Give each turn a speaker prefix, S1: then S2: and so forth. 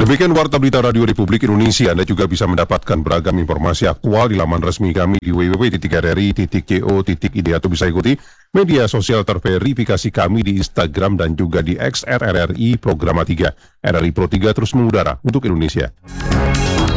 S1: Demikian Warta Berita Radio Republik Indonesia. Anda juga bisa mendapatkan beragam informasi aktual di laman resmi kami di www.rri.co.id atau bisa ikuti media sosial terverifikasi kami di Instagram dan juga di X RRI Programa 3. RRI Pro 3 terus mengudara untuk Indonesia.